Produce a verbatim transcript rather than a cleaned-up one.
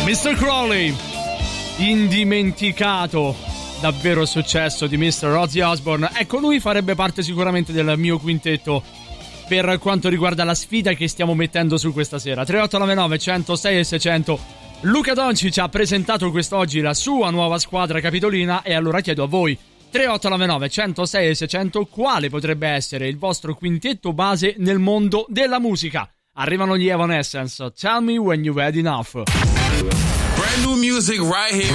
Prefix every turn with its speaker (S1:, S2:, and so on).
S1: mister Crowley, indimenticato davvero successo di mister Ozzy Osbourne. Ecco, lui farebbe parte sicuramente del mio quintetto per quanto riguarda la sfida che stiamo mettendo su questa sera. tre otto nove nove, centosei e seicento. Luca Doncic ha presentato quest'oggi la sua nuova squadra capitolina e allora chiedo a voi, tre otto nove nove, centosei e seicento, quale potrebbe essere il vostro quintetto base nel mondo della musica? Arrivano gli Evanescence, Tell Me When You've Had Enough.
S2: Brand new music right here.